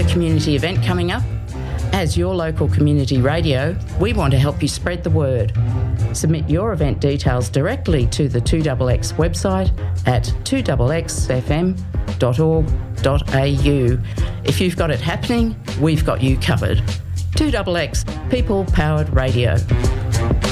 a community event coming up? As your local community radio, we want to help you spread the word. Submit your event details directly to the 2XX website at 2xfm.org.au. If you've got it happening, we've got you covered. 2XX, People Powered Radio.